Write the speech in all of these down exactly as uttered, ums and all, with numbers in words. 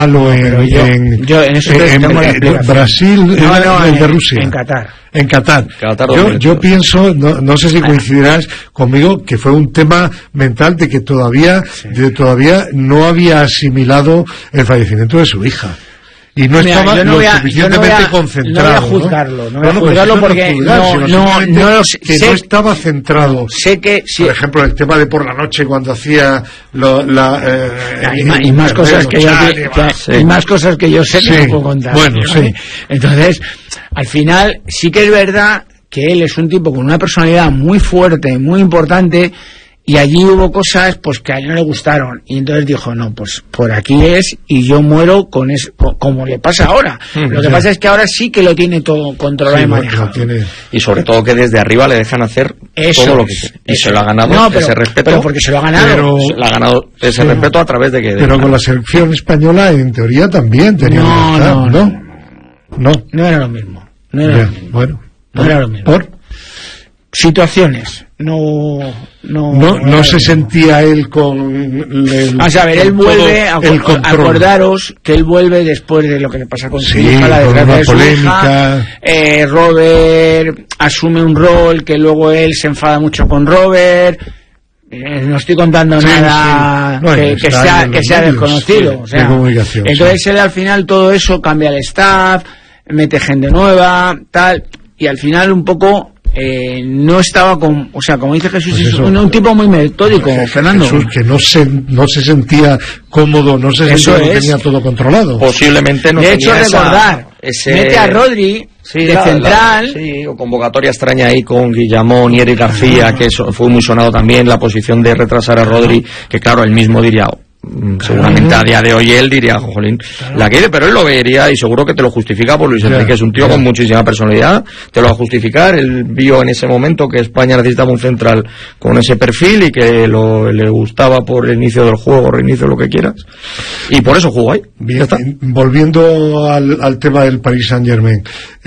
No, en, yo, en, yo en, eso en, en, en Brasil, no, no, el en, de Rusia, en Qatar. En Qatar. Qatar yo, yo pienso, no, no sé si coincidirás conmigo, que fue un tema mental de que todavía, sí. de todavía no había asimilado el fallecimiento de su hija. Y no Mira, estaba no lo a, suficientemente no concentrado. No voy a juzgarlo, no, no voy a juzgarlo no, porque juzgar, no, no, no, que sé, no estaba centrado. Sé que sí. Por ejemplo, el tema de por la noche cuando hacía lo, la eh, y, más, y más cosas que yo que, que, sí. y más cosas que yo sé que sí. no puedo contar. Bueno, ¿no? sí. Entonces, al final sí que es verdad que él es un tipo con una personalidad muy fuerte, muy importante. Y allí hubo cosas pues que a él no le gustaron y entonces dijo, no, pues por aquí es y yo muero con eso, como le pasa ahora. Mm, lo que sí. pasa es que ahora sí que lo tiene todo controlado sí, y manejado. Tiene... Y sobre todo que desde arriba le dejan hacer eso, todo lo que quiere. Y eso. se lo ha ganado no, pero, ese respeto. Pero porque se lo ha ganado. Pero, se lo ha ganado ese sí, respeto a través de que... Pero con la selección española en teoría también tenía no, que estar, no, ¿no? No, no. No era lo mismo. No era ya, lo mismo. Bueno. No era lo mismo. ¿Por? Situaciones. No, no, no, no, no se sentía él con el, a saber, él vuelve a acordaros que él vuelve después de lo que le pasa con su sí, hija, la desgracia de su polémica. hija, eh, Robert asume un rol que luego él se enfada mucho con Robert. Eh, no estoy contando sí, nada sí. No, que, que sea, que sea desconocido, sí, o sea, de entonces sí. él al final todo eso cambia el staff, mete gente nueva, tal, y al final un poco Eh, no estaba con, o sea, como dice Jesús, pues eso, es un, un tipo muy metódico, pues Fernando. Jesús, que no se, no se sentía cómodo, no se eso sentía es. que tenía todo controlado. Posiblemente no de tenía hecho, esa, recordar, ese... mete a Rodri sí, de la, central. La, sí, o convocatoria extraña ahí con Guillamón y Eric García, que eso fue muy sonado también, la posición de retrasar a Rodri, que claro, él mismo diría... seguramente a día de hoy él diría, jolín, claro. la que pero él lo vería y seguro que te lo justifica por Luis Enrique, es un tío con muchísima personalidad, te lo va a justificar. Él vio en ese momento que España necesitaba un central con ese perfil y que lo, le gustaba por el inicio del juego, reinicio, lo que quieras, y por eso jugó ahí. Bien, volviendo al, al tema del Paris Saint-Germain,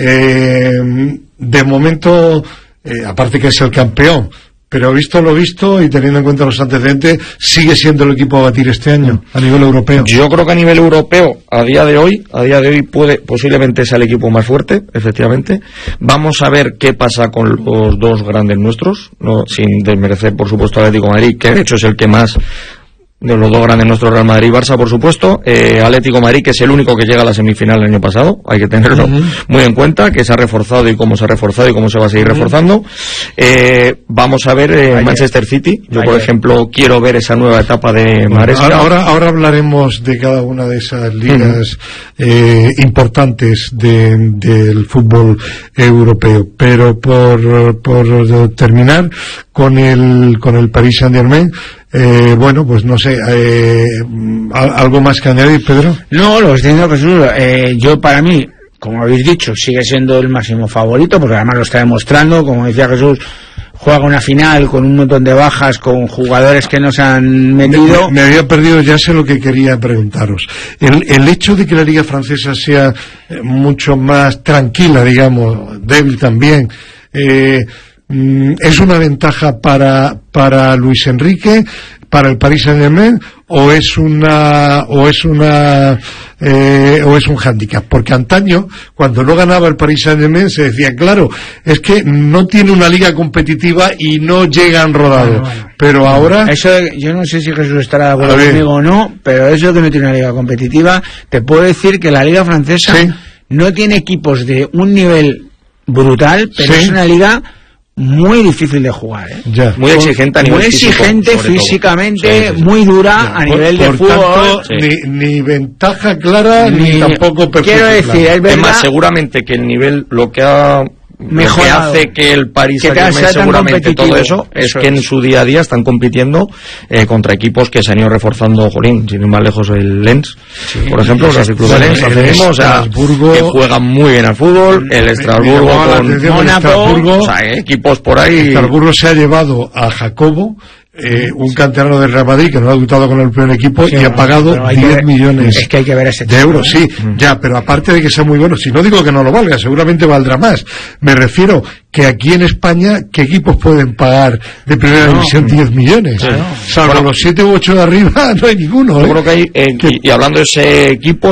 eh, de momento, eh, aparte que es el campeón, pero visto lo visto y teniendo en cuenta los antecedentes, sigue siendo el equipo a batir este año a nivel europeo. Yo creo que a nivel europeo, a día de hoy, a día de hoy puede, posiblemente sea el equipo más fuerte, efectivamente. Vamos a ver qué pasa con los dos grandes nuestros, no sin desmerecer por supuesto al Atlético de Madrid, que de hecho es el que más de los dos grandes nuestros, Real Madrid y Barça, por supuesto. eh, Atlético de Madrid, que es el único que llega a la semifinal el año pasado, hay que tenerlo uh-huh. muy en cuenta, que se ha reforzado y cómo se ha reforzado y cómo se va a seguir uh-huh. reforzando. eh, vamos a ver eh, Manchester City. Yo Ayer. por ejemplo quiero ver esa nueva etapa de bueno, Maresca. Ahora, ahora hablaremos de cada una de esas ligas uh-huh. eh, importantes de, del fútbol europeo, pero por, por terminar con el, con el Paris Saint-Germain, Eh, bueno, pues no sé, eh, ¿algo más que añadir, Pedro? No, lo que estoy diciendo, Jesús, eh, yo para mí, como habéis dicho, sigue siendo el máximo favorito, porque además lo está demostrando, como decía Jesús, juega una final con un montón de bajas, con jugadores que no se han metido. Me, me había perdido, ya sé lo que quería preguntaros. El, el hecho de que la Liga Francesa sea mucho más tranquila, digamos, débil también, eh, ¿es una ventaja para para Luis Enrique, para el Paris Saint-Germain, o es una o es una eh, o es un hándicap? Porque antaño, cuando no ganaba el Paris Saint-Germain, se decía, claro, es que no tiene una liga competitiva y no llegan rodados. Bueno, bueno. Pero ahora... Eso, yo no sé si Jesús estará de acuerdo conmigo o no, pero eso que no tiene una liga competitiva, te puedo decir que la liga francesa ¿sí? no tiene equipos de un nivel brutal, pero ¿sí? es una liga muy difícil de jugar, ¿eh? Ya. Muy exigente a nivel muy físico, exigente físicamente, sí, sí. muy dura ya. a nivel por, de por fútbol. Tanto, sí. ni, ni ventaja clara ni, ni tampoco perfecta. Quiero decir, es verdad. Es más, seguramente que el nivel, lo que ha mejorado, lo que hace que el Paris Saint-Germain seguramente todo eso es eso que es. en su día a día están compitiendo eh, contra equipos que se han ido reforzando, jolín, sin ir más lejos el Lens, sí, por ejemplo, el Club de Lens, el mismo, o sea, que juegan muy bien al fútbol, el Estrasburgo con Mónaco, o sea, equipos por ahí. Estrasburgo se ha llevado a Jacobo, Eh, un canterano del Real Madrid que no ha debutado con el primer equipo sí, y ha pagado diez millones es que hay que ver ese de euros, sí, mm. ya, pero aparte de que sea muy bueno, si no digo que no lo valga, seguramente valdrá más, me refiero que aquí en España, ¿qué equipos pueden pagar de primera no, división diez millones? Claro. Salvo bueno, los siete u ocho de arriba, no hay ninguno. Yo ¿eh? creo que hay, eh, que... y, y hablando de ese equipo,